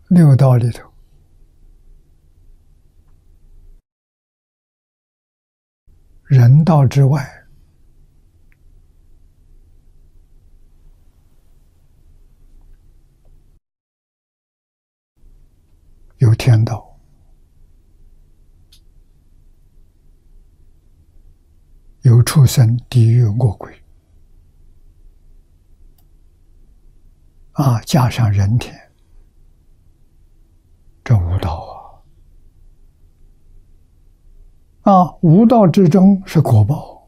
六道里头，人道之外，有天道，有畜生、地狱、恶鬼，加上人天，这五道啊，五道之中是果报。